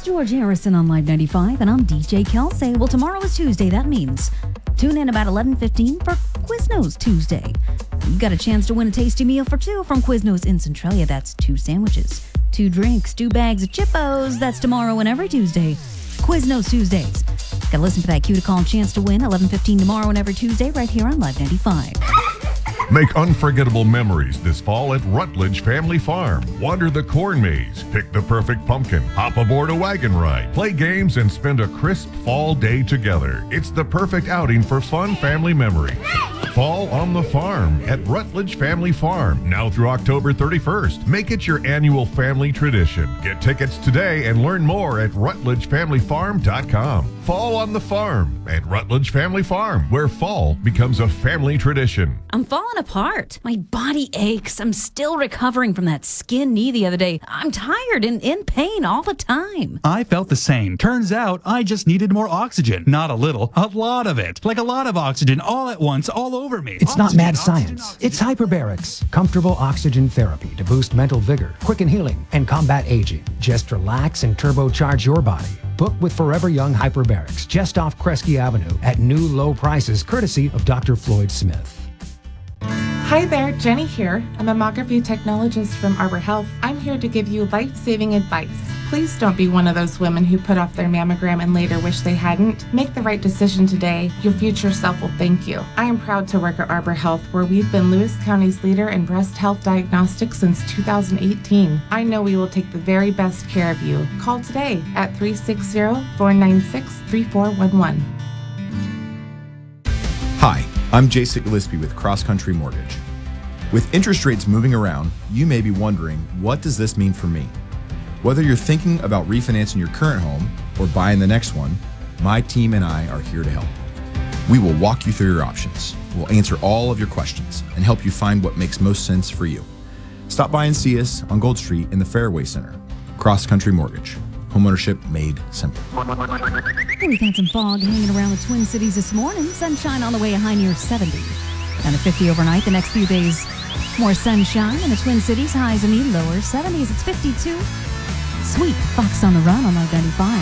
George Harrison on Live 95, and I'm DJ Kelsey. Well, tomorrow is Tuesday. That means tune in about 11:15 for Quiznos Tuesday. You got a chance to win a tasty meal for two from Quiznos in Centralia. That's 2 sandwiches, 2 drinks, 2 bags of Chippos. That's tomorrow and every Tuesday. Quiznos Tuesdays. Gotta listen for that cue to call and chance to win 11:15 tomorrow and every Tuesday right here on Live 95. Make unforgettable memories this fall at Rutledge Family Farm. Wander the corn maze, pick the perfect pumpkin, hop aboard a wagon ride, play games, and spend a crisp fall day together. It's the perfect outing for fun family memories. Fall on the farm at Rutledge Family Farm, now through October 31st. Make it your annual family tradition. Get tickets today and learn more at rutledgefamilyfarm.com. Fall on the farm at Rutledge Family Farm, where fall becomes a family tradition. I'm falling apart. My body aches. I'm still recovering from that skin knee the other day. I'm tired and in pain all the time. I felt the same. Turns out I just needed more oxygen. Not a little, a lot of it. Like a lot of oxygen all at once, all over me. It's not mad science. It's hyperbarics. Comfortable oxygen therapy to boost mental vigor, quicken healing, and combat aging. Just relax and turbocharge your body. Book with Forever Young Hyperbarics just off Kresge Avenue at new low prices courtesy of Dr. Floyd Smith. Hi there, Jenny here. I'm a mammography technologist from Arbor Health. I'm here to give you life-saving advice. Please don't be one of those women who put off their mammogram and later wish they hadn't. Make the right decision today. Your future self will thank you. I am proud to work at Arbor Health, where we've been Lewis County's leader in breast health diagnostics since 2018. I know we will take the very best care of you. Call today at 360-496-3411. Hi, I'm Jason Gillespie with Cross Country Mortgage. With interest rates moving around, you may be wondering, what does this mean for me? Whether you're thinking about refinancing your current home or buying the next one, my team and I are here to help. We will walk you through your options. We'll answer all of your questions and help you find what makes most sense for you. Stop by and see us on Gold Street in the Fairway Center. Cross Country Mortgage. Homeownership made simple. We've had some fog hanging around the Twin Cities this morning. Sunshine on the way, a high near 70. Down to 50 overnight. The next few days, more sunshine in the Twin Cities. Highs in the lower 70s. It's 52. Sweet Fox on the Run on Live 95.